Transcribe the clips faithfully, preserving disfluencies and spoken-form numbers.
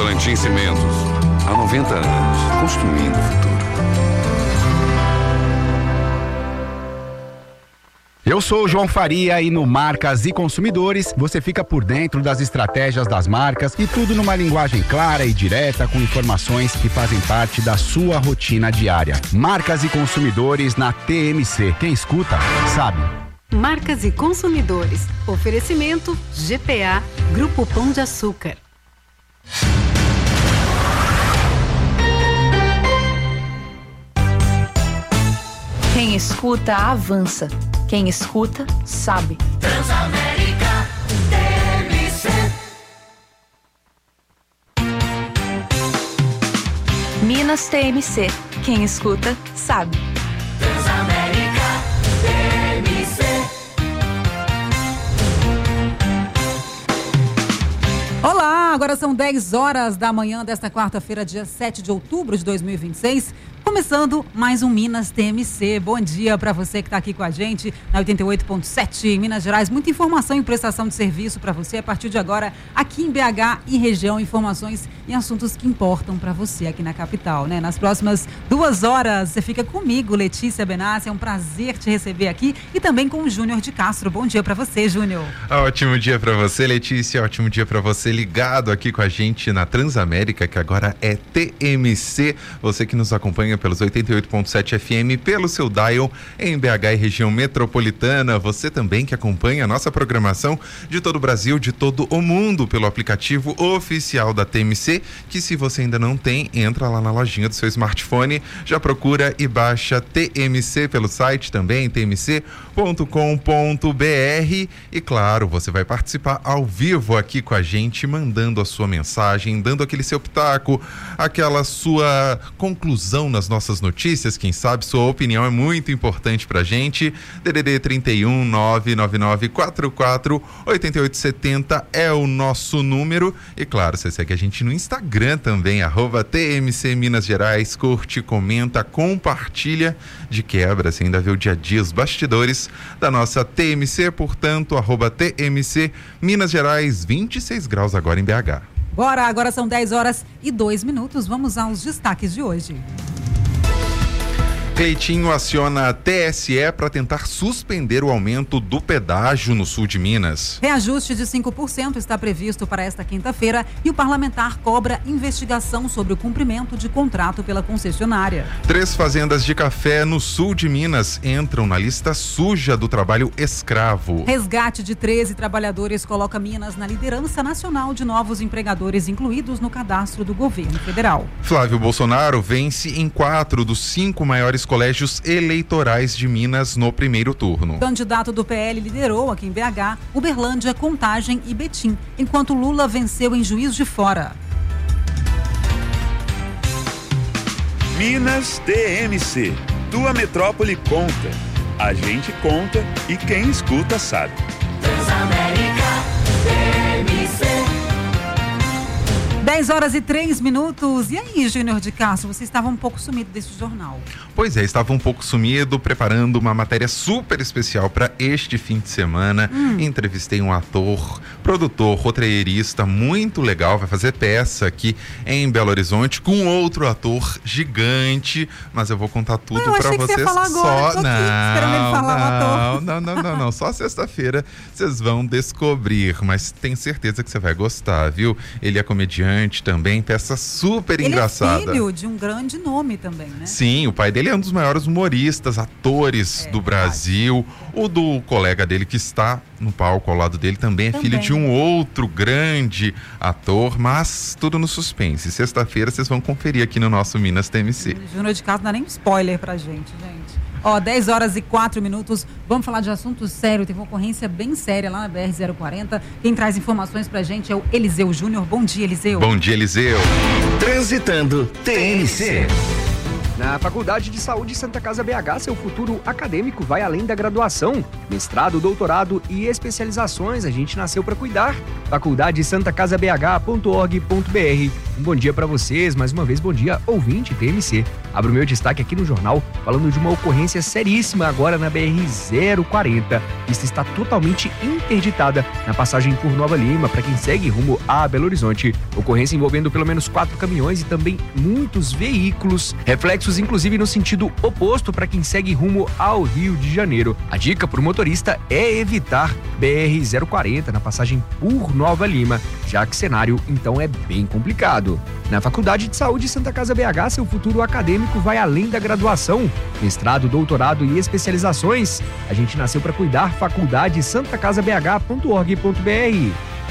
Votorantim Cimentos. Há noventa anos, construindo o futuro. Eu sou o João Faria e no Marcas e Consumidores você fica por dentro das estratégias das marcas e tudo numa linguagem clara e direta com informações que fazem parte da sua rotina diária. Marcas e Consumidores na T M C. Quem escuta, sabe. Marcas e Consumidores. Oferecimento G P A, Grupo Pão de Açúcar. Quem escuta, avança. Quem escuta, sabe. Transamérica T M C. Minas T M C. Quem escuta, sabe. Transamérica T M C. Olá, agora são dez horas da manhã desta quarta-feira, dia sete de outubro de dois mil e vinte e seis. Começando mais um Minas T M C. Bom dia para você que está aqui com a gente na oitenta e oito ponto sete em Minas Gerais. Muita informação e prestação de serviço para você a partir de agora aqui em B H e região. Informações e assuntos que importam para você aqui na capital, né? Nas próximas duas horas você fica comigo, Letícia Benassi. É um prazer te receber aqui e também com o Júnior de Castro. Bom dia para você, Júnior. Ótimo dia para você, Letícia. Ótimo dia para você ligado aqui com a gente na Transamérica, que agora é T M C. Você que nos acompanha pelos oitenta e oito ponto sete F M, pelo seu dial em B H e região metropolitana. Você também que acompanha a nossa programação de todo o Brasil, de todo o mundo, pelo aplicativo oficial da T M C, que se você ainda não tem, entra lá na lojinha do seu smartphone, já procura e baixa T M C pelo site também, t m c ponto com ponto b r. E claro, você vai participar ao vivo aqui com a gente, mandando a sua mensagem, dando aquele seu pitaco, aquela sua conclusão nas nossas notícias. Quem sabe sua opinião é muito importante pra gente. D D D trinta e um, nove nove nove quatro quatro oito oito sete zero é o nosso número. E claro, você segue a gente no Instagram também, arroba T M C Minas Gerais. Curte, comenta, compartilha. De quebra, você ainda vê o dia a dia, os bastidores da nossa T M C, portanto, arroba T M C Minas Gerais, vinte e seis graus agora em B H. Bora, agora são dez horas e dois minutos. Vamos aos destaques de hoje. Cleitinho aciona a T S E para tentar suspender o aumento do pedágio no sul de Minas. Reajuste de cinco por cento está previsto para esta quinta-feira e o parlamentar cobra investigação sobre o cumprimento de contrato pela concessionária. Três fazendas de café no sul de Minas entram na lista suja do trabalho escravo. Resgate de treze trabalhadores coloca Minas na liderança nacional de novos empregadores incluídos no cadastro do governo federal. Flávio Bolsonaro vence em quatro dos cinco maiores colégios eleitorais de Minas no primeiro turno. O candidato do P L liderou aqui em B H, Uberlândia, Contagem e Betim, enquanto Lula venceu em Juiz de Fora. Minas T M C. Tua metrópole conta. A gente conta e quem escuta sabe. Transamérica T M C. dez horas e três minutos. E aí, Júnior de Castro, você estava um pouco sumido desse jornal. Pois é, estava um pouco sumido, preparando uma matéria super especial para este fim de semana. Hum. Entrevistei um ator, produtor, roteirista muito legal, vai fazer peça aqui em Belo Horizonte com outro ator gigante, mas eu vou contar tudo para vocês. Que você ia falar agora. Só Tô não, aqui esperando ele falar, não, o ator. não, não, não, não, só sexta-feira vocês vão descobrir, mas tenho certeza que você vai gostar, viu? Ele é comediante também, peça super ele engraçada. Ele é filho de um grande nome também, né? Sim, o pai dele é um dos maiores humoristas, atores é, do Brasil. O do colega dele que está no palco ao lado dele também é também. filho de um outro grande ator, mas tudo no suspense. Sexta-feira vocês vão conferir aqui no nosso Minas T M C. O Júnior de Castro não dá nem spoiler pra gente, gente. Ó, dez horas e quatro minutos, vamos falar de assunto sério, teve uma ocorrência bem séria lá na B R zero quarenta. Quem traz informações pra gente é o Eliseu Júnior. Bom dia, Eliseu. Bom dia, Eliseu. Transitando T M C. Na Faculdade de Saúde Santa Casa B H, seu futuro acadêmico vai além da graduação. Mestrado, doutorado e especializações, a gente nasceu para cuidar. faculdade santa casa b h ponto org ponto b r. Um bom dia para vocês, mais uma vez bom dia, ouvinte T M C. Abro o meu destaque aqui no jornal falando de uma ocorrência seríssima agora na B R zero quarenta. A pista está totalmente interditada na passagem por Nova Lima para quem segue rumo a Belo Horizonte. Ocorrência envolvendo pelo menos quatro caminhões e também muitos veículos. Reflexos inclusive no sentido oposto para quem segue rumo ao Rio de Janeiro. A dica para o motorista é evitar B R zero quarenta na passagem por Nova Lima, já que o cenário então é bem complicado. Na Faculdade de Saúde Santa Casa B H, seu futuro acadêmico vai além da graduação. Mestrado, doutorado e especializações. A gente nasceu para cuidar. Faculdade santa casa b h ponto org ponto b r.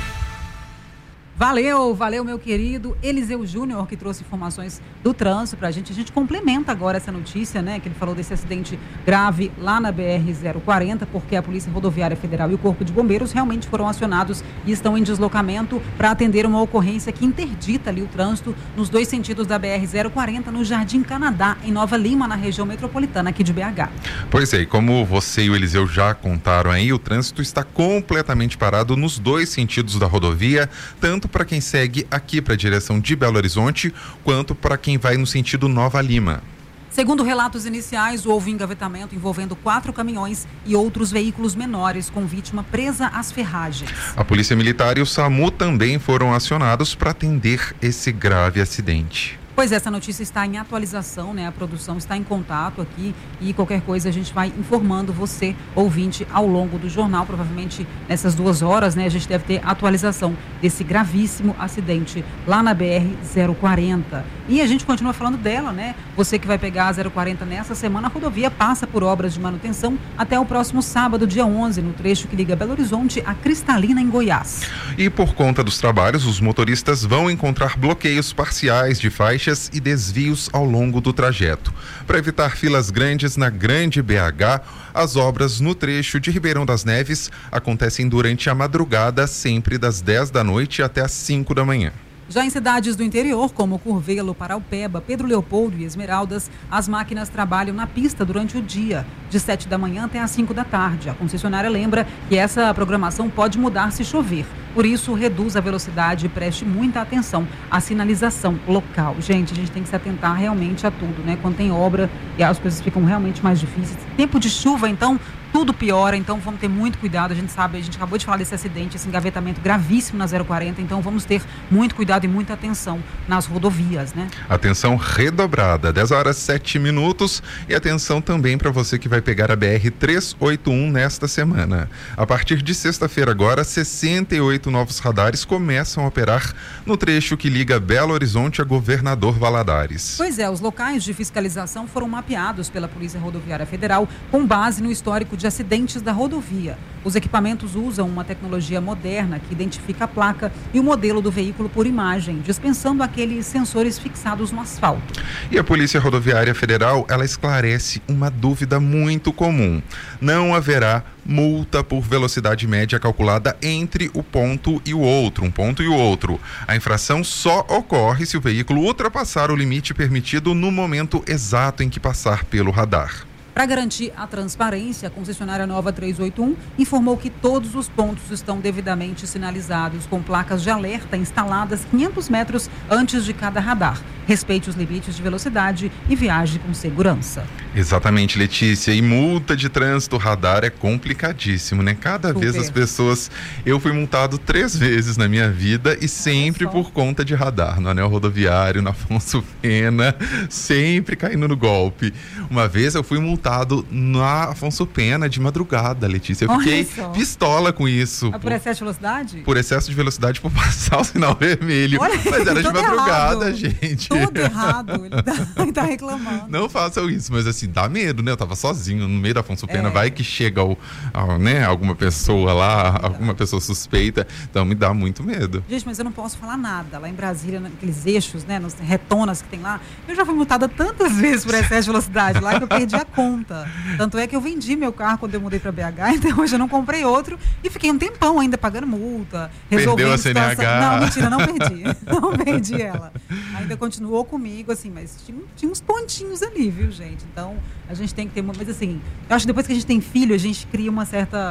Valeu, valeu, meu querido Eliseu Júnior, que trouxe informações do trânsito pra gente. A gente complementa agora essa notícia, né, que ele falou desse acidente grave lá na B R zero quarenta, porque a Polícia Rodoviária Federal e o Corpo de Bombeiros realmente foram acionados e estão em deslocamento para atender uma ocorrência que interdita ali o trânsito nos dois sentidos da B R zero quarenta, no Jardim Canadá, em Nova Lima, na região metropolitana aqui de B H. Pois é, e como você e o Eliseu já contaram aí, o trânsito está completamente parado nos dois sentidos da rodovia, tanto para quem segue aqui para a direção de Belo Horizonte, quanto para quem vai no sentido Nova Lima. Segundo relatos iniciais, houve engavetamento envolvendo quatro caminhões e outros veículos menores, com vítima presa às ferragens. A Polícia Militar e o SAMU também foram acionados para atender esse grave acidente. Pois essa notícia está em atualização, né? A produção está em contato aqui e qualquer coisa a gente vai informando você, ouvinte, ao longo do jornal. Provavelmente nessas duas horas, né? A gente deve ter atualização desse gravíssimo acidente lá na B R zero quarenta. E a gente continua falando dela, né? Você que vai pegar a zero quarenta nessa semana, a rodovia passa por obras de manutenção até o próximo sábado, dia onze, no trecho que liga Belo Horizonte a Cristalina, em Goiás. E por conta dos trabalhos, os motoristas vão encontrar bloqueios parciais de faixa e desvios ao longo do trajeto. Para evitar filas grandes na Grande B H, as obras no trecho de Ribeirão das Neves acontecem durante a madrugada, sempre das dez da noite até as cinco da manhã. Já em cidades do interior, como Curvelo, Paraupeba, Pedro Leopoldo e Esmeraldas, as máquinas trabalham na pista durante o dia, de sete da manhã até as cinco da tarde. A concessionária lembra que essa programação pode mudar se chover. Por isso, reduz a velocidade e preste muita atenção à sinalização local. Gente, a gente tem que se atentar realmente a tudo, né? Quando tem obra e as coisas ficam realmente mais difíceis. Tempo de chuva, então, tudo piora, então vamos ter muito cuidado. A gente sabe, a gente acabou de falar desse acidente, esse engavetamento gravíssimo na zero quarenta, então vamos ter muito cuidado e muita atenção nas rodovias, né? Atenção redobrada, dez horas sete minutos, e atenção também para você que vai pegar a B R trezentos e oitenta e um nesta semana. A partir de sexta-feira agora, sessenta e oito novos radares começam a operar no trecho que liga Belo Horizonte a Governador Valadares. Pois é, os locais de fiscalização foram mapeados pela Polícia Rodoviária Federal com base no histórico de de acidentes da rodovia. Os equipamentos usam uma tecnologia moderna que identifica a placa e o modelo do veículo por imagem, dispensando aqueles sensores fixados no asfalto. E a Polícia Rodoviária Federal, ela esclarece uma dúvida muito comum. Não haverá multa por velocidade média calculada entre o ponto e o outro, um ponto e o outro. A infração só ocorre se o veículo ultrapassar o limite permitido no momento exato em que passar pelo radar. Para garantir a transparência, a concessionária Nova trezentos e oitenta e um informou que todos os pontos estão devidamente sinalizados, com placas de alerta instaladas quinhentos metros antes de cada radar. Respeite os limites de velocidade e viaje com segurança. Exatamente, Letícia. E multa de trânsito radar é complicadíssimo, né? Cada Super. vez as pessoas... Eu fui multado três vezes na minha vida e sempre por conta de radar. No Anel Rodoviário, na Afonso Pena, sempre caindo no golpe. Uma vez eu fui multado na Afonso Pena de madrugada, Letícia. Eu fiquei pistola com isso. Ah, por excesso de velocidade? Por excesso de velocidade, por passar o sinal vermelho. Olha, mas era de madrugada, errado. gente. Tudo errado, ele tá, ele tá reclamando. Não façam isso, mas assim, dá medo, né? Eu tava sozinho no meio da Afonso Pena, É. vai que chega ao, ao, né, alguma pessoa lá, alguma pessoa suspeita, então me dá muito medo. Gente, mas eu não posso falar nada. Lá em Brasília, naqueles eixos, né, nas retonas que tem lá, eu já fui multada tantas vezes por excesso de velocidade lá que eu perdi a conta. Tanto é que eu vendi meu carro quando eu mudei para B H, então hoje eu não comprei outro e fiquei um tempão ainda pagando multa, resolvendo Perdeu a C N H. situação. Não, mentira, não perdi. Não perdi ela. Ainda continuou comigo, assim, mas tinha, tinha uns pontinhos ali, viu, gente? Então, a gente tem que ter uma... Mas assim, eu acho que depois que a gente tem filho, a gente cria uma certa...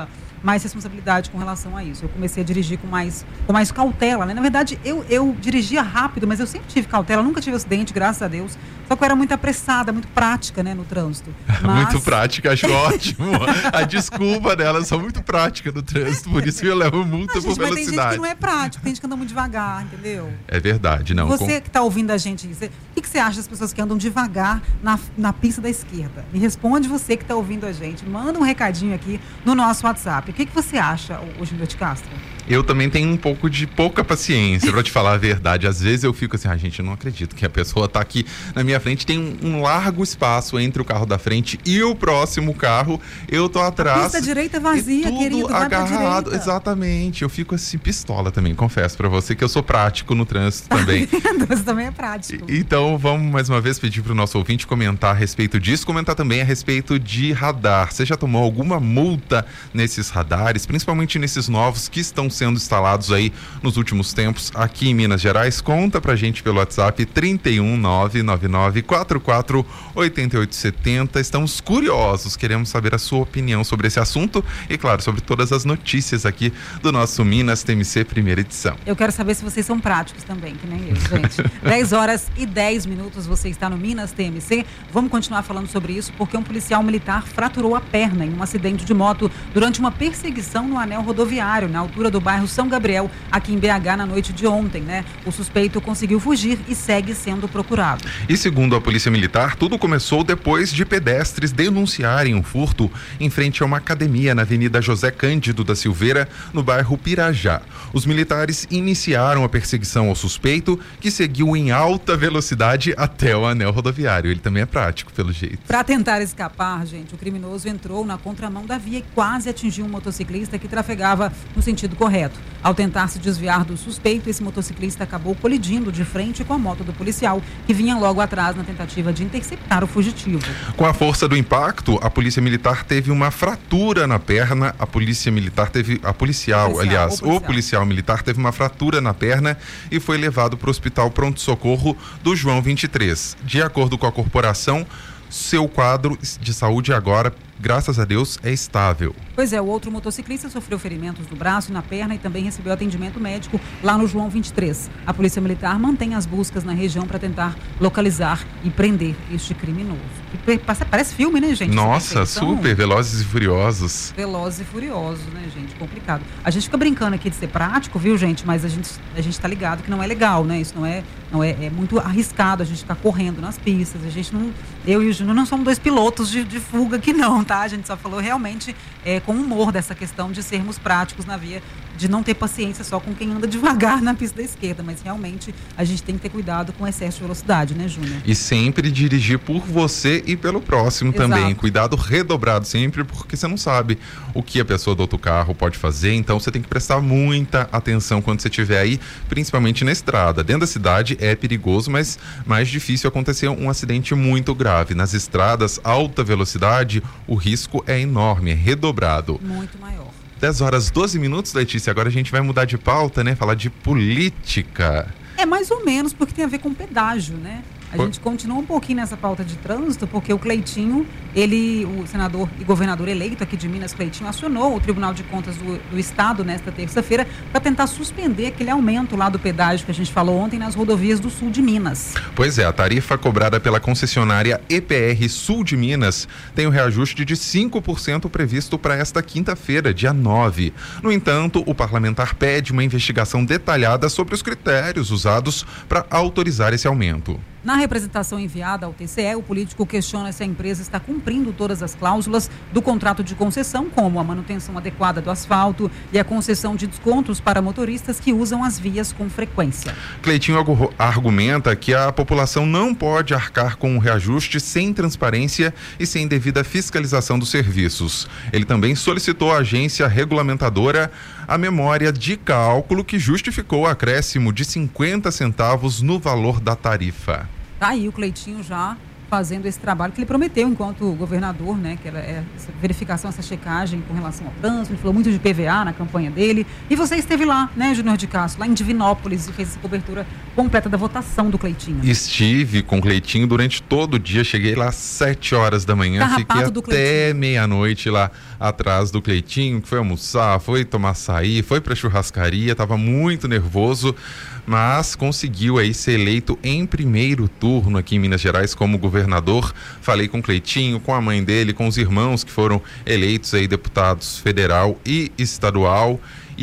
mais responsabilidade com relação a isso. Eu comecei a dirigir com mais, com mais cautela, né? Na verdade, eu, eu dirigia rápido, mas eu sempre tive cautela, nunca tive acidente, graças a Deus. Só que eu era muito apressada, muito prática, né, no trânsito. Mas... Muito prática, acho ótimo. A desculpa dela, sou muito prática no trânsito, por isso eu levo multa não, por gente, velocidade. Mas tem gente que não é prático, tem gente que anda muito devagar, entendeu? É verdade, não. Você com... que está ouvindo a gente, você, o que, que você acha das pessoas que andam devagar na, na pista da esquerda? Me responde você que está ouvindo a gente. Manda um recadinho aqui no nosso WhatsApp. O que, que você acha, o Júnior de Castro? Eu também tenho um pouco de pouca paciência, pra te falar a verdade. Às vezes eu fico assim, ah, gente, eu não acredito que a pessoa tá aqui na minha frente. Tem um, um largo espaço entre o carro da frente e o próximo carro. Eu tô atrás. A pista direita vazia, tudo querido, vai pra agarrado. direita. Exatamente. Eu fico assim, pistola também. Confesso pra você que eu sou prático no trânsito também. Você também é prático. Então, vamos mais uma vez pedir pro nosso ouvinte comentar a respeito disso, comentar também a respeito de radar. Você já tomou alguma multa nesses radares, principalmente nesses novos que estão sendo instalados aí nos últimos tempos aqui em Minas Gerais? Conta pra gente pelo WhatsApp trinta e um, nove nove nove, quatro quatro oito oito sete zero. Estamos curiosos, queremos saber a sua opinião sobre esse assunto e, claro, sobre todas as notícias aqui do nosso Minas T M C primeira edição. Eu quero saber se vocês são práticos também, que nem eu, gente. dez horas e dez minutos, você está no Minas T M C. Vamos continuar falando sobre isso, porque um policial militar fraturou a perna em um acidente de moto durante uma perseguição no anel rodoviário, na altura do bairro São Gabriel, aqui em B H, na noite de ontem, né? O suspeito conseguiu fugir e segue sendo procurado. E segundo a Polícia Militar, tudo começou depois de pedestres denunciarem um furto em frente a uma academia na Avenida José Cândido da Silveira, no bairro Pirajá. Os militares iniciaram a perseguição ao suspeito, que seguiu em alta velocidade até o anel rodoviário. Ele também é prático, pelo jeito. Para tentar escapar, gente, o criminoso entrou na contramão da via e quase atingiu um motociclista que trafegava no sentido correto. Ao tentar se desviar do suspeito, esse motociclista acabou colidindo de frente com a moto do policial, que vinha logo atrás na tentativa de interceptar o fugitivo. Com a força do impacto, a polícia militar teve uma fratura na perna. A polícia militar teve, a policial, policial aliás, o policial. o policial militar teve uma fratura na perna e foi levado para o Hospital Pronto-Socorro do João vinte e três. De acordo com a corporação, seu quadro de saúde agora, graças a Deus, é estável. Pois é, o outro motociclista sofreu ferimentos no braço e na perna e também recebeu atendimento médico lá no João vinte e três. A Polícia Militar mantém as buscas na região para tentar localizar e prender este criminoso. Que parece filme, né, gente? Nossa, super, Velozes e Furiosos. Velozes e Furiosos, né, gente? Complicado. A gente fica brincando aqui de ser prático, viu, gente? Mas a gente, a gente tá ligado que não é legal, né? Isso não é, não é, é muito arriscado a gente ficar correndo nas pistas. A gente não, eu e o Júnior não somos dois pilotos de, de fuga aqui não, tá? A gente só falou realmente é, com humor dessa questão de sermos práticos na via, de não ter paciência só com quem anda devagar na pista da esquerda, mas realmente a gente tem que ter cuidado com excesso de velocidade, né, Júnior? E sempre dirigir por você e pelo próximo. Exato. Também. Cuidado redobrado sempre, porque você não sabe o que a pessoa do outro carro pode fazer, então você tem que prestar muita atenção quando você estiver aí, principalmente na estrada. Dentro da cidade é perigoso, mas mais difícil acontecer um acidente muito grave. Nas estradas, alta velocidade, o risco é enorme, é redobrado. Muito maior. dez horas, doze minutos, Letícia. Agora a gente vai mudar de pauta, né? Falar de política. É mais ou menos, porque tem a ver com pedágio, né? A gente continua um pouquinho nessa pauta de trânsito, porque o Cleitinho, ele, o senador e governador eleito aqui de Minas, Cleitinho, acionou o Tribunal de Contas do, do Estado nesta terça-feira para tentar suspender aquele aumento lá do pedágio que a gente falou ontem nas rodovias do sul de Minas. Pois é, a tarifa cobrada pela concessionária E P R Sul de Minas tem um reajuste de cinco por cento previsto para esta quinta-feira, dia nove. No entanto, o parlamentar pede uma investigação detalhada sobre os critérios usados para autorizar esse aumento. Na representação enviada ao T C E, o político questiona se a empresa está cumprindo todas as cláusulas do contrato de concessão, como a manutenção adequada do asfalto e a concessão de descontos para motoristas que usam as vias com frequência. Cleitinho argumenta que a população não pode arcar com o reajuste sem transparência e sem devida fiscalização dos serviços. Ele também solicitou à agência regulamentadora a memória de cálculo que justificou o acréscimo de cinquenta centavos no valor da tarifa. Tá aí o Cleitinho já fazendo esse trabalho que ele prometeu enquanto governador, né? Que era essa verificação, essa checagem com relação ao trânsito. Ele falou muito de P V A na campanha dele. E você esteve lá, né, Júnior de Castro, lá em Divinópolis, e fez essa cobertura completa da votação do Cleitinho. Estive com o Cleitinho durante todo o dia, cheguei lá às sete horas da manhã, Carrapato fiquei até meia-noite lá atrás do Cleitinho, que foi almoçar, foi tomar açaí, foi pra churrascaria, tava muito nervoso, mas conseguiu aí ser eleito em primeiro turno aqui em Minas Gerais como governador. Falei com o Cleitinho, com a mãe dele, com os irmãos que foram eleitos aí deputados federal e estadual.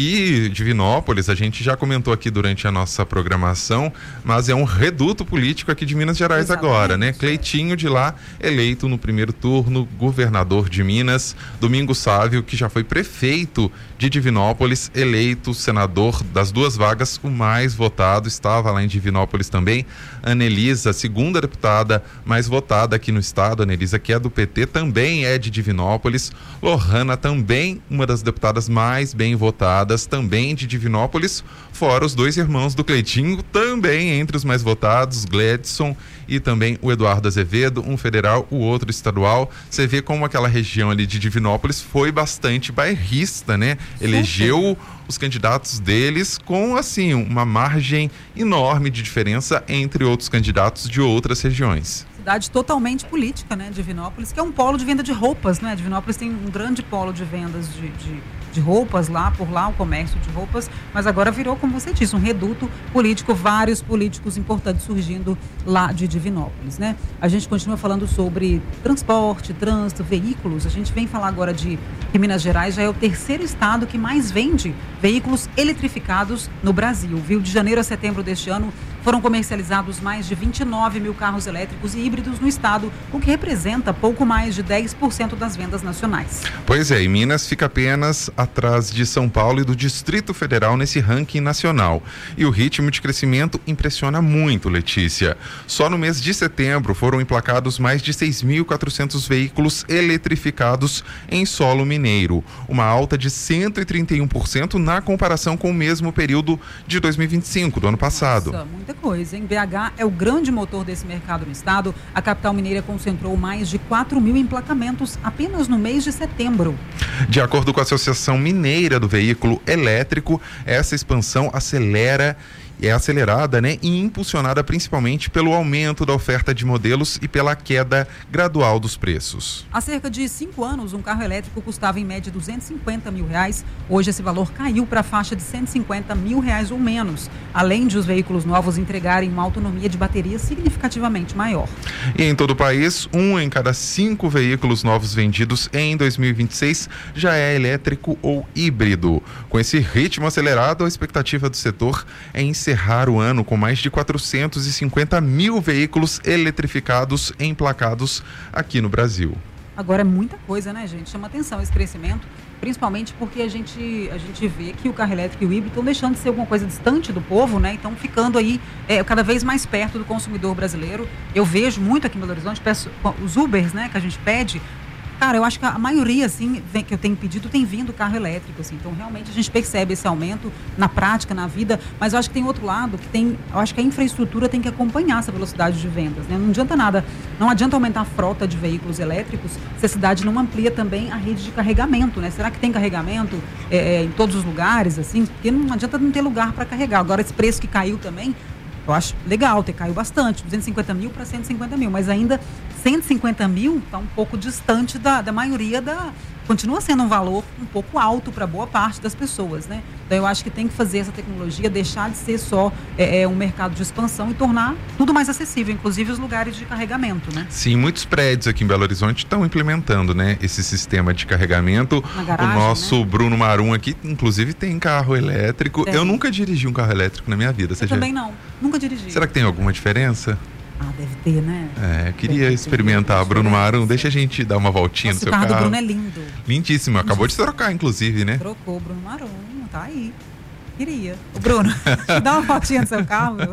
E Divinópolis, a gente já comentou aqui durante a nossa programação, mas é um reduto político aqui de Minas Gerais. Exatamente. Agora, né? Cleitinho de lá, eleito no primeiro turno, governador de Minas. Domingos Sávio, que já foi prefeito de Divinópolis, eleito senador das duas vagas, o mais votado, estava lá em Divinópolis também. Anelisa, segunda deputada mais votada aqui no estado, Anelisa, que é do P T, também é de Divinópolis. Lohana, também uma das deputadas mais bem votadas, também de Divinópolis, fora os dois irmãos do Cleitinho, também entre os mais votados, Gledson e também o Eduardo Azevedo, um federal, o outro estadual. Você vê como aquela região ali de Divinópolis foi bastante bairrista, né? Elegeu os candidatos deles com, assim, uma margem enorme de diferença entre outros candidatos de outras regiões. Cidade totalmente política, né, Divinópolis, que é um polo de venda de roupas, né? Divinópolis tem um grande polo de vendas de, de, de roupas lá, por lá, o comércio de roupas, mas agora virou, como você disse, um reduto político, vários políticos importantes surgindo lá de Divinópolis, né? A gente continua falando sobre transporte, trânsito, veículos. A gente vem falar agora de que Minas Gerais já é o terceiro estado que mais vende veículos eletrificados no Brasil, viu? De janeiro a setembro deste ano, foram comercializados mais de vinte e nove mil carros elétricos e híbridos no estado, o que representa pouco mais de dez por cento das vendas nacionais. Pois é, e Minas fica apenas atrás de São Paulo e do Distrito Federal nesse ranking nacional. E o ritmo de crescimento impressiona muito, Letícia. Só no mês de setembro foram emplacados mais de seis mil e quatrocentos veículos eletrificados em solo mineiro, uma alta de cento e trinta e um por cento na comparação com o mesmo período de dois mil e vinte e cinco, do ano passado. Nossa, muita coisa, hein? B H é o grande motor desse mercado no estado. A capital mineira concentrou mais de quatro mil emplacamentos apenas no mês de setembro. De acordo com a Associação Mineira do Veículo Elétrico, essa expansão acelera é acelerada, né, e impulsionada principalmente pelo aumento da oferta de modelos e pela queda gradual dos preços. Há cerca de cinco anos, um carro elétrico custava em média duzentos e cinquenta mil reais. Hoje esse valor caiu para a faixa de cento e cinquenta mil reais ou menos, além de os veículos novos entregarem uma autonomia de bateria significativamente maior. E em todo o país, um em cada cinco veículos novos vendidos em dois mil e vinte e seis já é elétrico ou híbrido. Com esse ritmo acelerado, a expectativa do setor é encerrar o ano com mais de quatrocentos e cinquenta mil veículos eletrificados emplacados aqui no Brasil. Agora é muita coisa, né, gente? Chama atenção esse crescimento, principalmente porque a gente, a gente vê que o carro elétrico e o híbrido estão deixando de ser alguma coisa distante do povo, né? Então ficando aí é, cada vez mais perto do consumidor brasileiro. Eu vejo muito aqui em Belo Horizonte, peço, os Ubers, né, que a gente pede. Cara, eu acho que a maioria, assim, que eu tenho pedido tem vindo carro elétrico, assim. Então, realmente, a gente percebe esse aumento na prática, na vida, mas eu acho que tem outro lado, que tem, eu acho que a infraestrutura tem que acompanhar essa velocidade de vendas, né? Não adianta nada, não adianta aumentar a frota de veículos elétricos se a cidade não amplia também a rede de carregamento, né? Será que tem carregamento é, em todos os lugares, assim? Porque não adianta não ter lugar para carregar. Agora, esse preço que caiu também, eu acho legal, ter caiu bastante, duzentos e cinquenta mil para cento e cinquenta mil, mas ainda cento e cinquenta mil está um pouco distante da, da maioria da... Continua sendo um valor um pouco alto para boa parte das pessoas, né? Então eu acho que tem que fazer essa tecnologia, deixar de ser só é, é, um mercado de expansão e tornar tudo mais acessível, inclusive os lugares de carregamento, né? Sim, muitos prédios aqui em Belo Horizonte estão implementando, né, esse sistema de carregamento. Na garagem, o nosso, né? Bruno Marum aqui, inclusive, tem carro elétrico. Tem. Eu nunca dirigi um carro elétrico na minha vida. Você eu já... também não, nunca dirigi. Será que tem alguma diferença? Ah, deve ter, né? É, eu queria deve experimentar. ter, Bruno Marum, deixa a gente dar uma voltinha Nossa, no seu o carro. carro. O carro do Bruno é lindo. Lindíssimo. Acabou de trocar, inclusive, né? Trocou o Bruno Marum, tá aí. Queria. O Bruno, dá uma fotinha no seu carro, Bruno.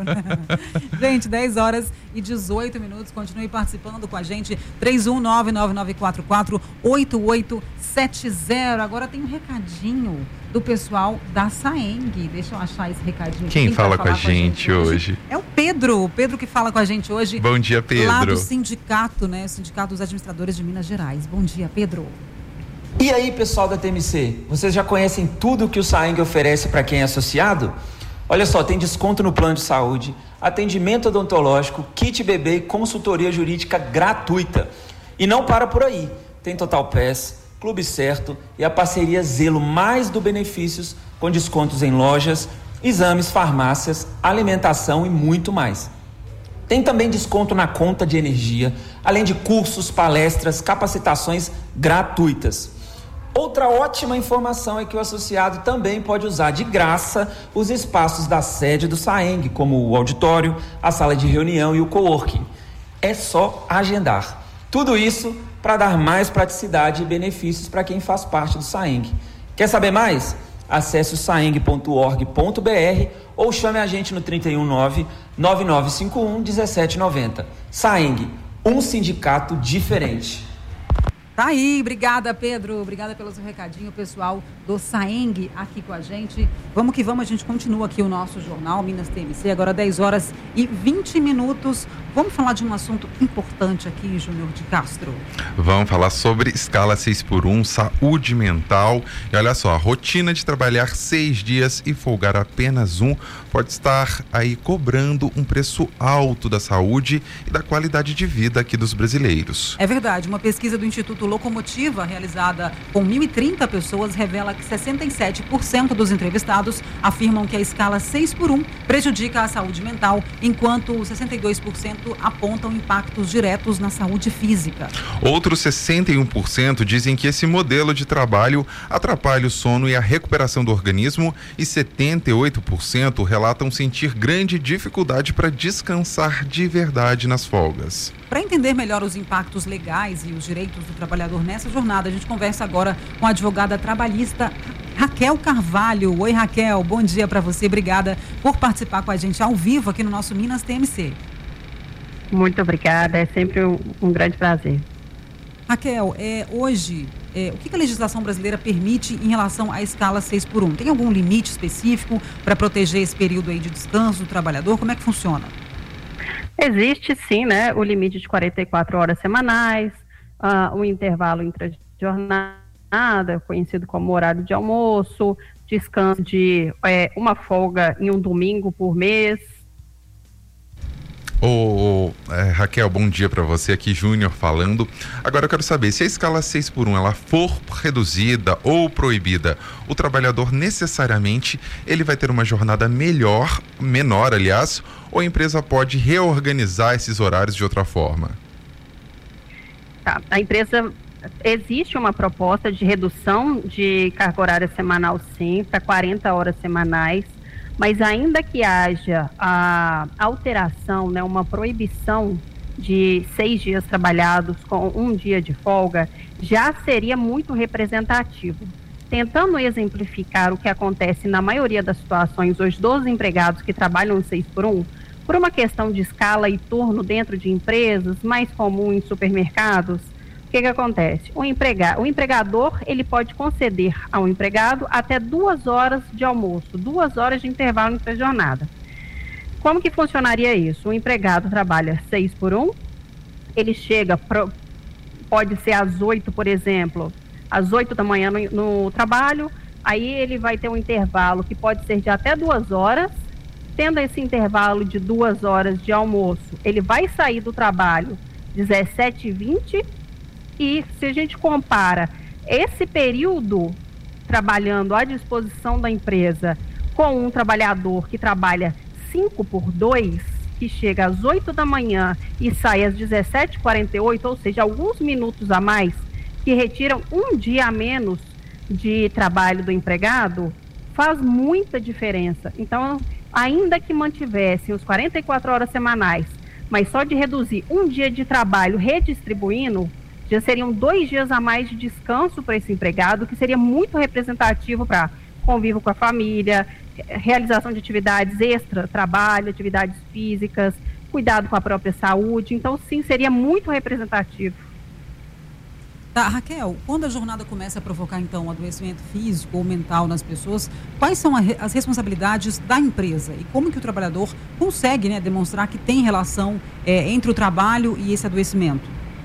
Gente, dez horas e dezoito minutos. Continue participando com a gente. três um nove nove nove quatro quatro oito oito sete zero. Agora tem um recadinho do pessoal da Saeng. Deixa eu achar esse recadinho. Quem, Quem fala com a com a gente, gente hoje? hoje? É o Pedro, Pedro que fala com a gente hoje. Bom dia, Pedro. Lá do sindicato, né? Sindicato dos Administradores de Minas Gerais. Bom dia, Pedro. E aí, pessoal da T M C, vocês já conhecem tudo que o SAENG oferece para quem é associado? Olha só, tem desconto no plano de saúde, atendimento odontológico, kit bebê e consultoria jurídica gratuita. E não para por aí. Tem Total Pass, Clube Certo e a parceria Zelo Mais do Benefícios, com descontos em lojas, exames, farmácias, alimentação e muito mais. Tem também desconto na conta de energia, além de cursos, palestras, capacitações gratuitas. Outra ótima informação é que o associado também pode usar de graça os espaços da sede do SAENG, como o auditório, a sala de reunião e o coworking. É só agendar. Tudo isso para dar mais praticidade e benefícios para quem faz parte do SAENG. Quer saber mais? Acesse o saeng ponto org ponto br ou chame a gente no trinta e um nove, nove nove cinco um, um sete nove zero. SAENG, um sindicato diferente. Tá aí, obrigada, Pedro. Obrigada pelo seu recadinho, pessoal do SAENG aqui com a gente. Vamos que vamos, a gente continua aqui o nosso jornal Minas T M C, agora dez horas e vinte minutos. Vamos falar de um assunto importante aqui, Júnior de Castro. Vamos falar sobre escala seis por um, saúde mental. E olha só, a rotina de trabalhar seis dias e folgar apenas um pode estar aí cobrando um preço alto da saúde e da qualidade de vida aqui dos brasileiros. É verdade, uma pesquisa do Instituto Locomotiva, realizada com mil e trinta pessoas, revela que sessenta e sete por cento dos entrevistados afirmam que a escala seis por um prejudica a saúde mental, enquanto sessenta e dois por cento apontam impactos diretos na saúde física. Outros sessenta e um por cento dizem que esse modelo de trabalho atrapalha o sono e a recuperação do organismo, e setenta e oito por cento relatam sentir grande dificuldade para descansar de verdade nas folgas. Para entender melhor os impactos legais e os direitos do trabalhador nessa jornada, a gente conversa agora com a advogada trabalhista Raquel Carvalho. Oi, Raquel, bom dia para você. Obrigada por participar com a gente ao vivo aqui no nosso Minas T M C. Muito obrigada, é sempre um, um grande prazer. Raquel, é, hoje, é, o que a legislação brasileira permite em relação à escala seis por um? Tem algum limite específico para proteger esse período aí de descanso do trabalhador? Como é que funciona? Existe sim, né, o limite de quarenta e quatro horas semanais, uh, um intervalo intra-jornada, conhecido como horário de almoço, descanso de é, uma folga em um domingo por mês. Ô, oh, é, Raquel, bom dia para você, aqui Júnior falando. Agora eu quero saber, se a escala seis por um ela for reduzida ou proibida, o trabalhador necessariamente ele vai ter uma jornada melhor, menor aliás, ou a empresa pode reorganizar esses horários de outra forma? Tá, a empresa, existe uma proposta de redução de carga horária semanal sim, para quarenta horas semanais, mas ainda que haja a alteração, né, uma proibição de seis dias trabalhados com um dia de folga, já seria muito representativo. Tentando exemplificar o que acontece na maioria das situações hoje dos empregados que trabalham seis por um, por uma questão de escala e turno dentro de empresas, mais comum em supermercados, o que que acontece? O, emprega, o empregador, ele pode conceder ao empregado até duas horas de almoço, duas horas de intervalo entre a jornada. Como que funcionaria isso? O empregado trabalha seis por um, ele chega, pro, pode ser às oito, por exemplo, às oito da manhã no, no trabalho, aí ele vai ter um intervalo que pode ser de até duas horas, tendo esse intervalo de duas horas de almoço, ele vai sair do trabalho dezessete e vinte. E se a gente compara esse período trabalhando à disposição da empresa com um trabalhador que trabalha cinco por dois, que chega às oito da manhã e sai às dezessete e quarenta e oito, ou seja, alguns minutos a mais, que retiram um dia a menos de trabalho do empregado, faz muita diferença. Então, ainda que mantivessem os quarenta e quatro horas semanais, mas só de reduzir um dia de trabalho redistribuindo, já seriam dois dias a mais de descanso para esse empregado, que seria muito representativo para convívio com a família, realização de atividades extra, trabalho, atividades físicas, cuidado com a própria saúde. Então, sim, seria muito representativo. Tá, Raquel, quando a jornada começa a provocar, então, um adoecimento físico ou mental nas pessoas, quais são a, as responsabilidades da empresa e como que o trabalhador consegue, né, demonstrar que tem relação é, entre o trabalho e esse adoecimento?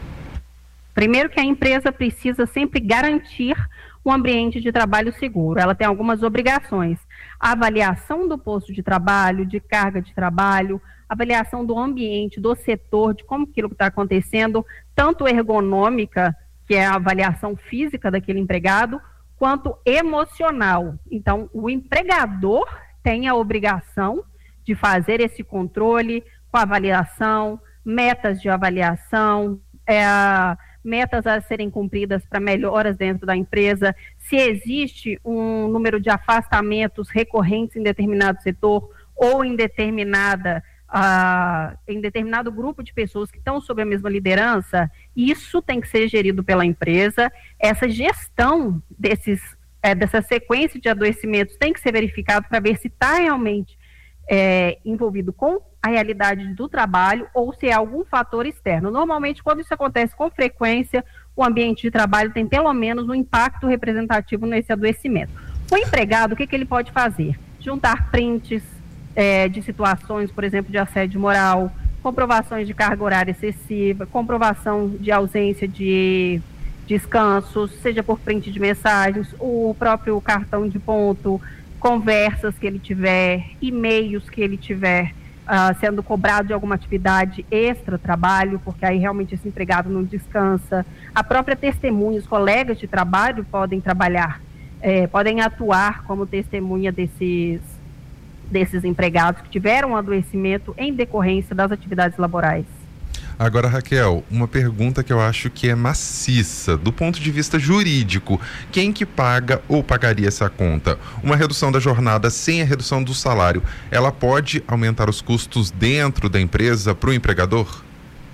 Primeiro que a empresa precisa sempre garantir um ambiente de trabalho seguro. Ela tem algumas obrigações. A avaliação do posto de trabalho, de carga de trabalho, avaliação do ambiente, do setor, de como aquilo que está acontecendo, tanto ergonômica, que é a avaliação física daquele empregado, quanto emocional. Então, o empregador tem a obrigação de fazer esse controle com avaliação, metas de avaliação, é, metas a serem cumpridas para melhoras dentro da empresa, se existe um número de afastamentos recorrentes em determinado setor ou em determinada Uh, em determinado grupo de pessoas que estão sob a mesma liderança, isso tem que ser gerido pela empresa. Essa gestão desses, é, dessa sequência de adoecimentos tem que ser verificado para ver se está realmente é, envolvido com a realidade do trabalho ou se é algum fator externo. Normalmente, quando isso acontece com frequência, o ambiente de trabalho tem pelo menos um impacto representativo nesse adoecimento. O empregado, o que, que ele pode fazer? Juntar prints, É, de situações, por exemplo, de assédio moral, comprovações de carga horária excessiva, comprovação de ausência de descansos, seja por print de mensagens, o próprio cartão de ponto, conversas que ele tiver, e-mails que ele tiver uh, sendo cobrado de alguma atividade extra-trabalho, porque aí realmente esse empregado não descansa. A própria testemunha, os colegas de trabalho podem trabalhar, eh, podem atuar como testemunha desses desses empregados que tiveram um adoecimento em decorrência das atividades laborais. Agora, Raquel, uma pergunta que eu acho que é maciça, do ponto de vista jurídico, quem que paga ou pagaria essa conta? Uma redução da jornada sem a redução do salário, ela pode aumentar os custos dentro da empresa para o empregador?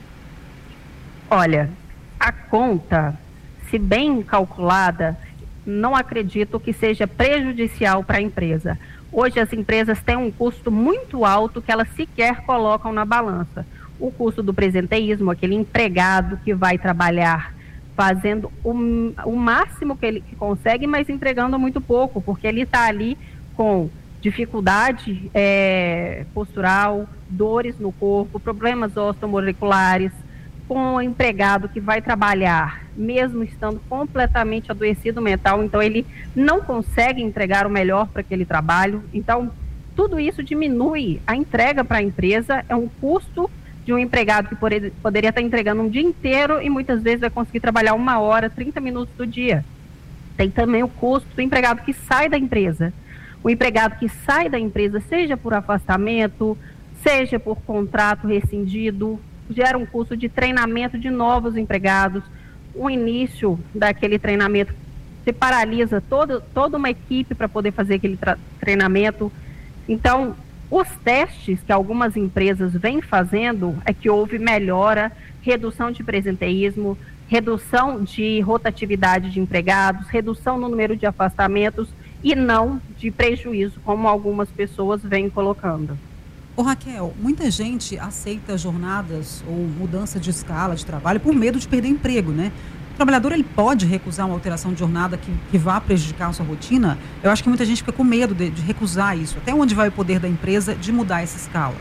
Olha, a conta, se bem calculada, não acredito que seja prejudicial para a empresa. Hoje as empresas têm um custo muito alto que elas sequer colocam na balança. O custo do presenteísmo, aquele empregado que vai trabalhar fazendo o, o máximo que ele consegue, mas entregando muito pouco, porque ele está ali com dificuldade é, postural, dores no corpo, problemas osteomoleculares, com o empregado que vai trabalhar, mesmo estando completamente adoecido mental, então ele não consegue entregar o melhor para aquele trabalho. Então, tudo isso diminui a entrega para a empresa, é um custo de um empregado que poder, poderia estar entregando um dia inteiro e muitas vezes vai conseguir trabalhar uma hora, trinta minutos do dia. Tem também o custo do empregado que sai da empresa. O empregado que sai da empresa, seja por afastamento, seja por contrato rescindido, gera um custo de treinamento de novos empregados. O início daquele treinamento, se paralisa todo, toda uma equipe para poder fazer aquele treinamento. Então, os testes que algumas empresas vêm fazendo é que houve melhora, redução de presenteísmo, redução de rotatividade de empregados, redução no número de afastamentos e não de prejuízo, como algumas pessoas vêm colocando. Ô Raquel, muita gente aceita jornadas ou mudança de escala de trabalho por medo de perder emprego, né? O trabalhador, ele pode recusar uma alteração de jornada que, que vá prejudicar a sua rotina? Eu acho que muita gente fica com medo de, de recusar isso. Até onde vai o poder da empresa de mudar essa escala?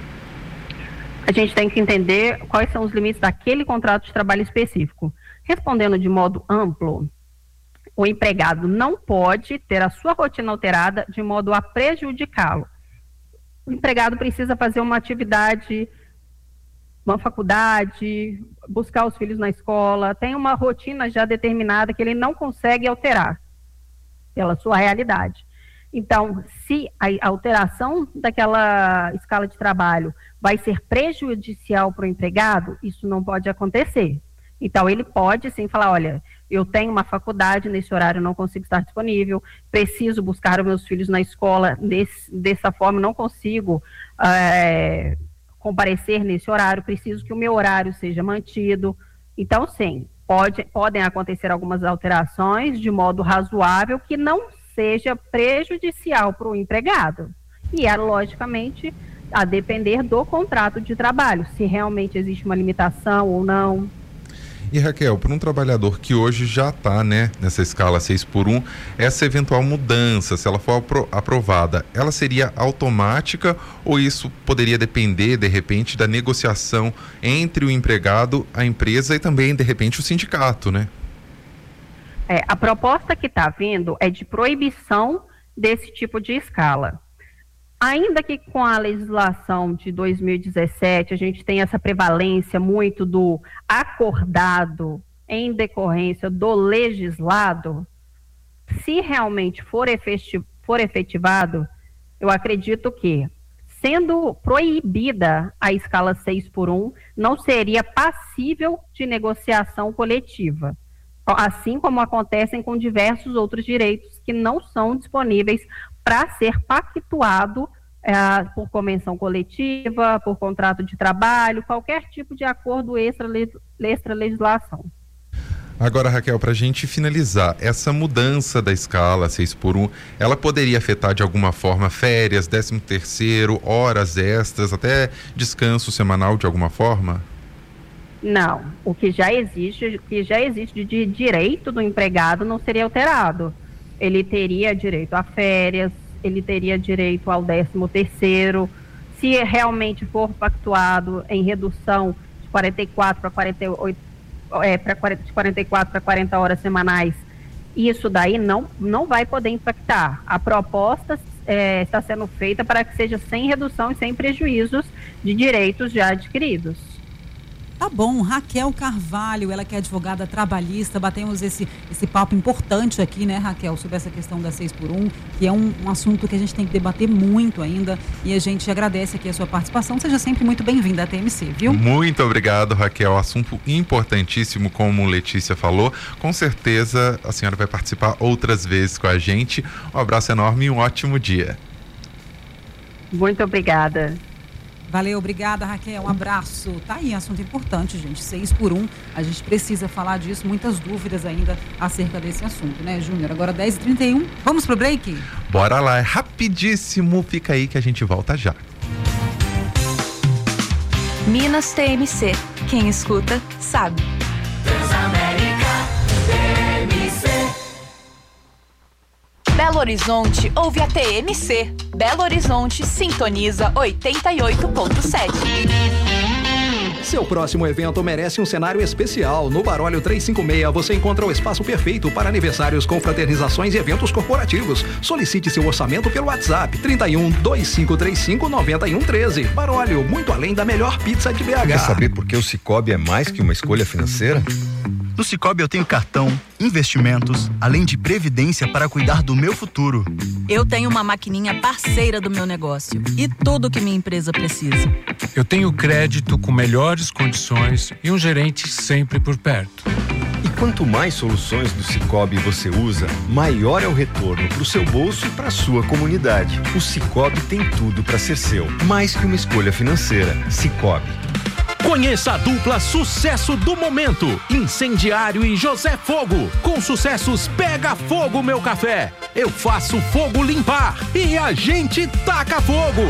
A gente tem que entender quais são os limites daquele contrato de trabalho específico. Respondendo de modo amplo, o empregado não pode ter a sua rotina alterada de modo a prejudicá-lo. O empregado precisa fazer uma atividade, uma faculdade, buscar os filhos na escola, tem uma rotina já determinada que ele não consegue alterar pela sua realidade. Então, se a alteração daquela escala de trabalho vai ser prejudicial para o empregado, isso não pode acontecer. Então, ele pode sim falar, olha, eu tenho uma faculdade, nesse horário não consigo estar disponível, preciso buscar os meus filhos na escola, desse, dessa forma não consigo é, comparecer nesse horário, preciso que o meu horário seja mantido. Então, sim, pode, podem acontecer algumas alterações de modo razoável que não seja prejudicial para o empregado. E é, logicamente, a depender do contrato de trabalho, se realmente existe uma limitação ou não. E Raquel, para um trabalhador que hoje já está, né, nessa escala seis por um, essa eventual mudança, se ela for apro- aprovada, ela seria automática ou isso poderia depender, de repente, da negociação entre o empregado, a empresa e também, de repente, o sindicato, né? É, a proposta que está vindo é de proibição desse tipo de escala. Ainda que com a legislação de dois mil e dezessete a gente tem essa prevalência muito do acordado em decorrência do legislado, se realmente for, efetiv- for efetivado, eu acredito que, sendo proibida a escala seis por um, não seria passível de negociação coletiva, assim como acontecem com diversos outros direitos que não são disponíveis para ser pactuado é, por convenção coletiva, por contrato de trabalho, qualquer tipo de acordo extra-legislação. Agora, Raquel, para a gente finalizar, essa mudança da escala seis por um, ela poderia afetar de alguma forma férias, décimo terceiro, horas extras, até descanso semanal de alguma forma? Não, o que já existe, o que já existe de direito do empregado não seria alterado. Ele teria direito a férias, ele teria direito ao décimo terceiro, se realmente for pactuado em redução de quarenta e quatro para quarenta e oito, é, para quarenta e quatro para quarenta horas semanais, isso daí não, não vai poder impactar. A proposta é, está sendo feita para que seja sem redução e sem prejuízos de direitos já adquiridos. Tá bom, Raquel Carvalho, ela que é advogada trabalhista, batemos esse, esse papo importante aqui, né, Raquel, sobre essa questão da seis por um, que é um, um assunto que a gente tem que debater muito ainda, e a gente agradece aqui a sua participação. Seja sempre muito bem-vinda à T M C, viu? Muito obrigado, Raquel, assunto importantíssimo, como Letícia falou, com certeza a senhora vai participar outras vezes com a gente. Um abraço enorme e um ótimo dia. Muito obrigada. Valeu, obrigada, Raquel, um abraço. Tá aí, assunto importante, gente, seis por um, a gente precisa falar disso, muitas dúvidas ainda acerca desse assunto, né, Júnior? Agora dez e trinta e um, vamos pro break? Bora lá, é rapidíssimo, fica aí que a gente volta já. Minas T M C, quem escuta, sabe. Transamérica T M C. Belo Horizonte ouve a T M C. Belo Horizonte sintoniza oitenta e oito ponto sete. Seu próximo evento merece um cenário especial. No Barólio trezentos e cinquenta e seis você encontra o espaço perfeito para aniversários, confraternizações e eventos corporativos. Solicite seu orçamento pelo WhatsApp trinta e um, dois cinco três cinco, nove um um três. Barólio, muito além da melhor pizza de B H. Quer saber por que o Sicoob é mais que uma escolha financeira? No Sicoob eu tenho cartão, investimentos, além de previdência para cuidar do meu futuro. Eu tenho uma maquininha parceira do meu negócio e tudo que minha empresa precisa. Eu tenho crédito com melhores condições e um gerente sempre por perto. E quanto mais soluções do Sicoob você usa, maior é o retorno para o seu bolso e para a sua comunidade. O Sicoob tem tudo para ser seu, mais que uma escolha financeira. Sicoob. Conheça a dupla sucesso do momento, Incendiário e José Fogo, com sucessos Pega Fogo Meu Café, Eu Faço Fogo Limpar e A Gente Taca Fogo.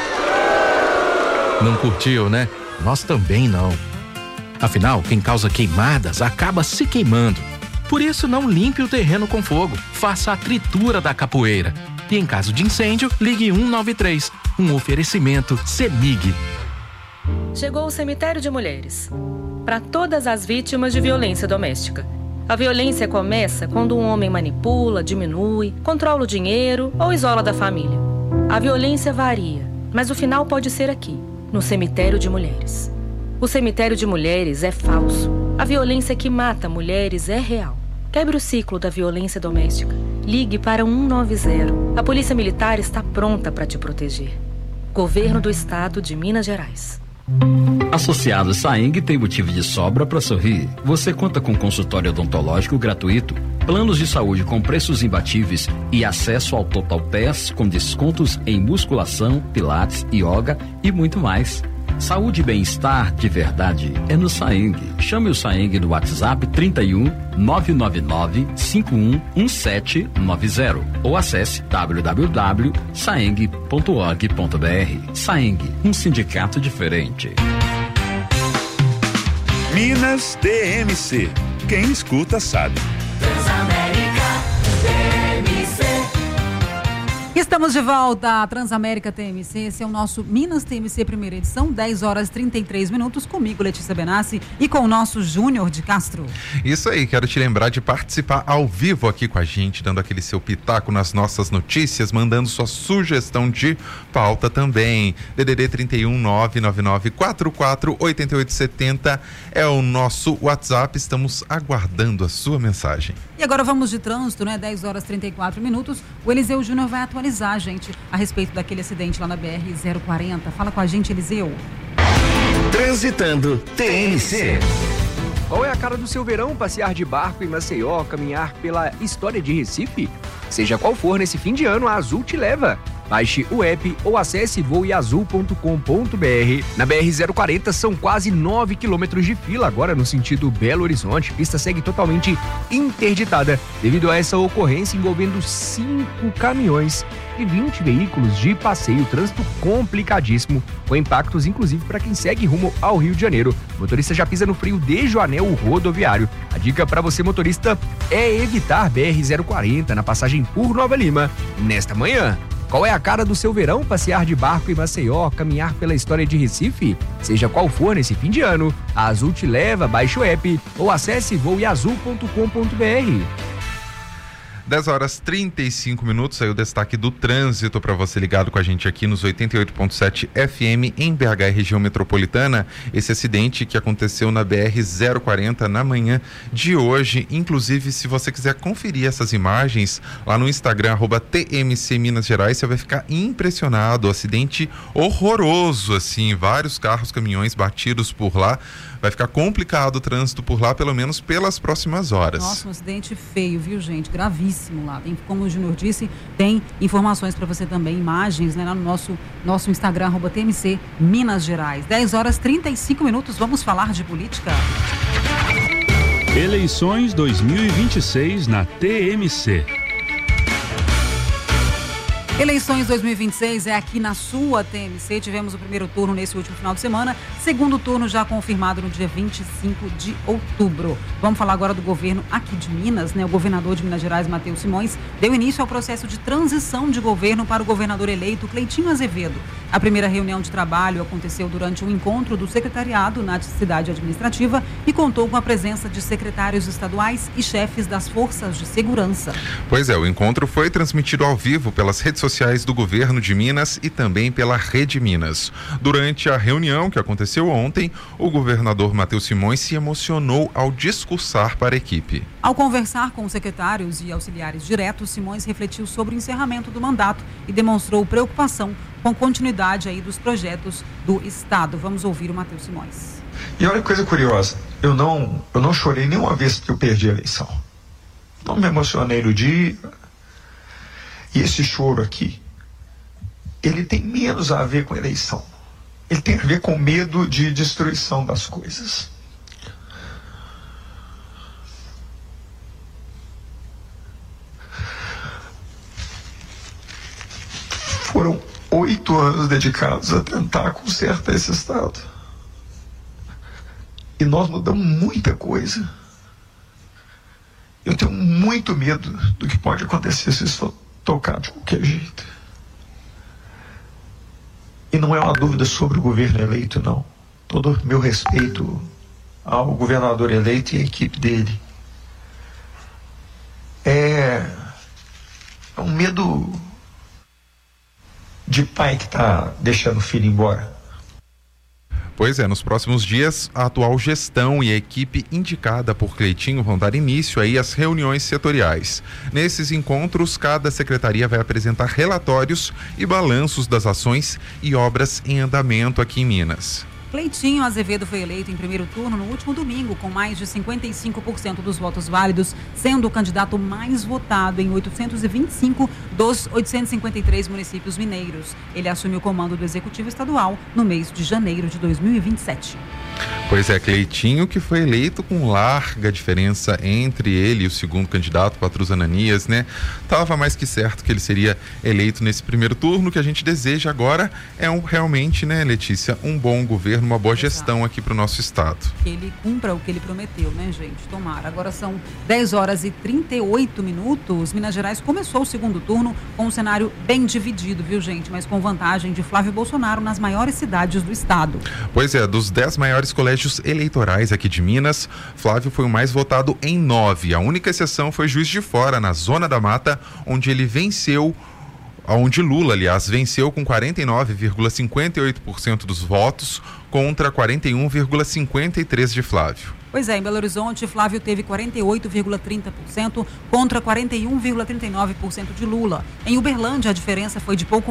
Não curtiu, né? Nós também não. Afinal, quem causa queimadas acaba se queimando. Por isso, não limpe o terreno com fogo, faça a tritura da capoeira. E em caso de incêndio, ligue um nove três, um oferecimento CEMIG. Chegou o Cemitério de Mulheres. Para todas as vítimas de violência doméstica. A violência começa quando um homem manipula, diminui, controla o dinheiro ou isola da família. A violência varia, mas o final pode ser aqui, no Cemitério de Mulheres. O Cemitério de Mulheres é falso. A violência que mata mulheres é real. Quebre o ciclo da violência doméstica. Ligue para um nove zero. A Polícia Militar está pronta para te proteger. Governo do Estado de Minas Gerais. Associado Saeng tem motivo de sobra para sorrir. Você conta com consultório odontológico gratuito, planos de saúde com preços imbatíveis e acesso ao Total Pass com descontos em musculação, pilates, yoga e muito mais. Saúde e bem-estar de verdade é no Saeng. Chame o Saeng no WhatsApp trinta e um, nove nove nove, cinco um um sete nove zero ou acesse w w w ponto saeng ponto org ponto b r. Saeng, um sindicato diferente. Minas T M C. Quem escuta sabe. Transamérica T M C. Estamos de volta à Transamérica T M C, esse é o nosso Minas T M C primeira edição, dez horas e trinta e três minutos, comigo Letícia Benassi e com o nosso Júnior de Castro. Isso aí, quero te lembrar de participar ao vivo aqui com a gente, dando aquele seu pitaco nas nossas notícias, mandando sua sugestão de pauta também. D D D trinta e um, nove nove nove quatro quatro oito oito sete zero é o nosso WhatsApp, estamos aguardando a sua mensagem. E agora vamos de trânsito, né? dez horas e trinta e quatro minutos. O Eliseu Júnior vai atualizar a gente a respeito daquele acidente lá na B R zero quarenta. Fala com a gente, Eliseu. Transitando T M C. Qual é a cara do seu verão? Passear de barco em Maceió, caminhar pela história de Recife? Seja qual for nesse fim de ano, a Azul te leva. Baixe o app ou acesse voe azul ponto com ponto b r. Na B R zero quarenta são quase nove quilômetros de fila agora no sentido Belo Horizonte. Pista segue totalmente interditada devido a essa ocorrência envolvendo cinco caminhões e vinte veículos de passeio. Trânsito complicadíssimo, com impactos inclusive para quem segue rumo ao Rio de Janeiro. O motorista já pisa no freio desde o anel rodoviário. A dica para você, motorista, é evitar B R zero quarenta na passagem por Nova Lima nesta manhã. Qual é a cara do seu verão? Passear de barco em Maceió, caminhar pela história de Recife? Seja qual for nesse fim de ano, a Azul te leva, baixe o app ou acesse voe azul ponto com ponto b r. dez horas e trinta e cinco minutos, aí o destaque do trânsito para você ligado com a gente aqui nos oitenta e oito ponto sete F M em B H e região metropolitana. Esse acidente que aconteceu na B R zero quarenta na manhã de hoje. Inclusive, se você quiser conferir essas imagens lá no Instagram, arroba T M C Minas Gerais, você vai ficar impressionado. Acidente horroroso, assim, vários carros, caminhões batidos por lá. Vai ficar complicado o trânsito por lá, pelo menos pelas próximas horas. Nossa, um acidente feio, viu, gente? Gravíssimo lá. Tem, como o Júnior disse, tem informações para você também, imagens, né, lá no nosso, nosso Instagram, arroba T M C Minas Gerais. dez horas e trinta e cinco minutos, vamos falar de política. Eleições dois mil e vinte e seis na T M C. Eleições dois mil e vinte e seis é aqui na sua T M C. Tivemos o primeiro turno nesse último final de semana, segundo turno já confirmado no dia vinte e cinco de outubro. Vamos falar agora do governo aqui de Minas, né? O governador de Minas Gerais, Matheus Simões, deu início ao processo de transição de governo para o governador eleito Cleitinho Azevedo. A primeira reunião de trabalho aconteceu durante um encontro do secretariado na cidade administrativa e contou com a presença de secretários estaduais e chefes das forças de segurança. Pois é, o encontro foi transmitido ao vivo pelas redes sociais do governo de Minas e também pela Rede Minas. Durante a reunião que aconteceu ontem, o governador Matheus Simões se emocionou ao discursar para a equipe. Ao conversar com os secretários e auxiliares diretos, Simões refletiu sobre o encerramento do mandato e demonstrou preocupação com a continuidade aí dos projetos do Estado. Vamos ouvir o Matheus Simões. E olha que coisa curiosa, eu não, eu não chorei nenhuma vez que eu perdi a eleição. Não me emocionei no dia. E esse choro aqui, ele tem menos a ver com a eleição. Ele tem a ver com medo de destruição das coisas. Foram oito anos dedicados a tentar consertar esse Estado. E nós mudamos muita coisa. Eu tenho muito medo do que pode acontecer se isso for tocar de qualquer jeito. E não é uma dúvida sobre o governo eleito, não. Todo o meu respeito ao governador eleito e à equipe dele. É, é um medo de pai que está deixando o filho embora. Pois é, nos próximos dias, a atual gestão e a equipe indicada por Cleitinho vão dar início aí às reuniões setoriais. Nesses encontros, cada secretaria vai apresentar relatórios e balanços das ações e obras em andamento aqui em Minas. Cleitinho Azevedo foi eleito em primeiro turno no último domingo, com mais de cinquenta e cinco por cento dos votos válidos, sendo o candidato mais votado em oitocentos e vinte e cinco dos oitocentos e cinquenta e três municípios mineiros. Ele assumiu o comando do Executivo Estadual no mês de janeiro de dois mil e vinte e sete. Pois é, Cleitinho, que foi eleito com larga diferença entre ele e o segundo candidato, Patrus Ananias, né? Tava mais que certo que ele seria eleito nesse primeiro turno. O que a gente deseja agora é um, realmente, né, Letícia, um bom governo, uma boa gestão aqui para o nosso estado. Que ele cumpra o que ele prometeu, né, gente? Tomara. Agora são dez horas e trinta e oito minutos. Minas Gerais começou o segundo turno com um cenário bem dividido, viu, gente? Mas com vantagem de Flávio Bolsonaro nas maiores cidades do estado. Pois é, dos dez maiores colégios eleitorais aqui de Minas, Flávio foi o mais votado em nove. A única exceção foi Juiz de Fora, na Zona da Mata, onde ele venceu, onde Lula, aliás, venceu com quarenta e nove vírgula cinquenta e oito por cento dos votos contra quarenta e um vírgula cinquenta e três por cento de Flávio. Pois é, em Belo Horizonte, Flávio teve quarenta e oito vírgula trinta por cento contra quarenta e um vírgula trinta e nove por cento de Lula. Em Uberlândia, a diferença foi de pouco